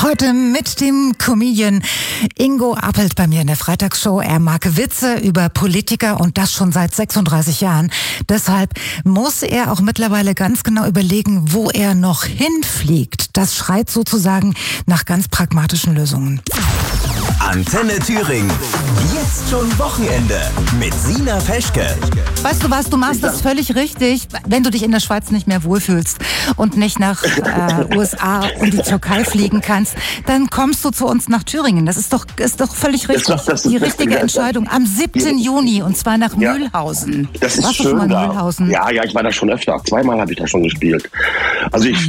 Heute mit dem Comedian Ingo Appelt bei mir in der Freitagsshow. Er mag Witze über Politiker und das schon seit 36 Jahren. Deshalb muss er auch mittlerweile ganz genau überlegen, wo er noch hinfliegt. Das schreit sozusagen nach ganz pragmatischen Lösungen. Antenne Thüringen. Jetzt schon Wochenende mit Sina Peschke. Weißt du was, du machst das völlig richtig, wenn du dich in der Schweiz nicht mehr wohlfühlst und nicht nach USA und die Türkei fliegen kannst, dann kommst du zu uns nach Thüringen. Das ist doch völlig richtig. Die richtige Entscheidung. Am 7. Juni und zwar nach Mühlhausen. Das ist Warst du schön schon mal in da. Mühlhausen? Ja, ich war da schon öfter. 2-mal habe ich da schon gespielt. Also ich